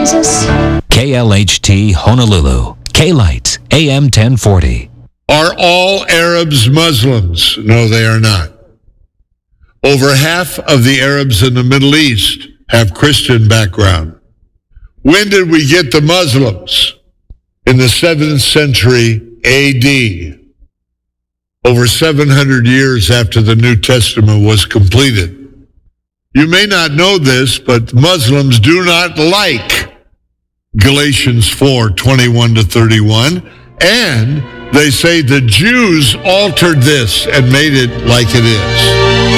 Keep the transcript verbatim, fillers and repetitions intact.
Jesus? K L H T Honolulu, K-Light, A M ten forty. Are all Arabs Muslims? No, they are not. Over half of the Arabs in the Middle East have Christian background. When did we get the Muslims? In the seventh century A D, over seven hundred years after the New Testament was completed. You may not know this, but Muslims do not like Galatians four, twenty-one to thirty-one, and they say the Jews altered this and made it like it is.